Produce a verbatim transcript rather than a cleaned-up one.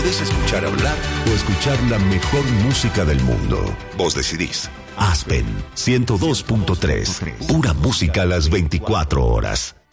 Podés escuchar hablar o escuchar la mejor música del mundo. Vos decidís. Aspen ciento dos punto tres. Pura música a las veinticuatro horas.